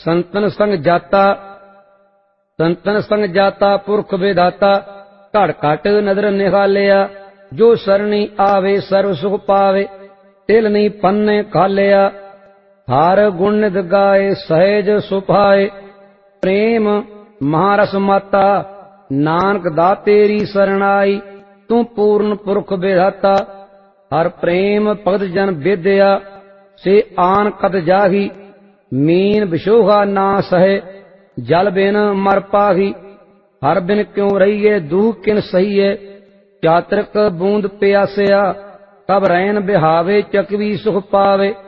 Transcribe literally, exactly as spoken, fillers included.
संतन संग जाता संतन संग जाता पुरख विधाता घट घट नदर निहालिया जो सरणी आवे सर्व सुख पावे तिल नहीं पन्ने खालिया हर गुण नित गाए सहज सुभाए प्रेम महारस माता नानक दा तेरी सरणाई तू पूर्ण पुरख विधाता हर प्रेम भगत जन विद्या से आन कत जाही मीन विशोहा ना सहे जल बिन मर पाही हर बिन क्यों रहिए दूह किन सहीए चातरक बूंद प्यासया तब रैन बिहावे चकवी सुख पावे।